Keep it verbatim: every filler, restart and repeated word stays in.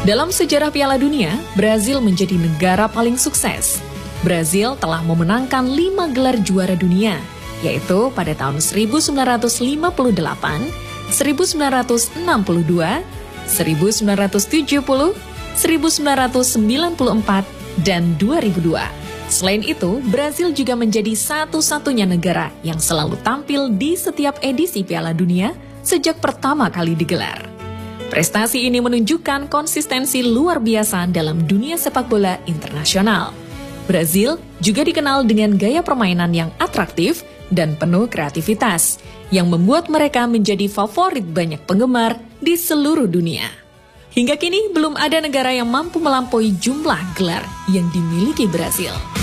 Dalam sejarah Piala Dunia, Brazil menjadi negara paling sukses. Brazil telah memenangkan lima gelar juara dunia, yaitu pada tahun seribu sembilan ratus lima puluh delapan, seribu sembilan ratus enam puluh dua, seribu sembilan ratus tujuh puluh, seribu sembilan ratus sembilan puluh empat, dan dua ribu dua. Selain itu, Brazil juga menjadi satu-satunya negara yang selalu tampil di setiap edisi Piala Dunia sejak pertama kali digelar. Prestasi ini menunjukkan konsistensi luar biasa dalam dunia sepak bola internasional. Brazil juga dikenal dengan gaya permainan yang atraktif dan penuh kreativitas, yang membuat mereka menjadi favorit banyak penggemar di seluruh dunia. Hingga kini belum ada negara yang mampu melampaui jumlah gelar yang dimiliki Brazil.